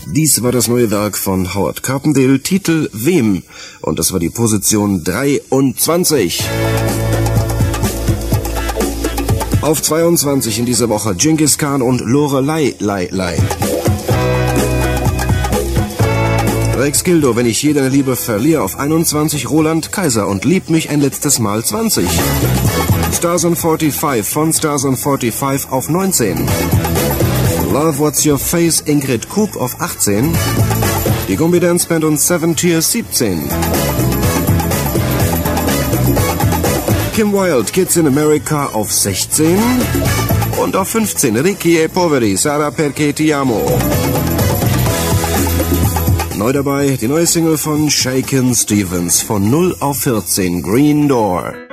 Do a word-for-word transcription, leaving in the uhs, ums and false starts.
Dies war das neue Werk von Howard Carpendale, Titel Wem? Und das war die Position dreiundzwanzig. Auf zweiundzwanzig in dieser Woche Genghis Khan und Lorelei, Lei, Lei. Rex Gildo, wenn ich je deine Liebe verliere, auf einundzwanzig. Roland Kaiser und Lieb mich ein letztes Mal, zwanzig. Stars on fünfundvierzig von Stars on fünfundvierzig auf neunzehn. Love What's Your Face, Ingrid Coop auf achtzehn. Die Gumbi Dance Band und Seven Tears siebzehn. Kim Wilde, Kids in America auf sechzehn. Und auf fünfzehn Ricky e Poveri, Sara Perché Ti Amo. Neu dabei die neue Single von Shakin' Stevens von null auf vierzehn, Green Door.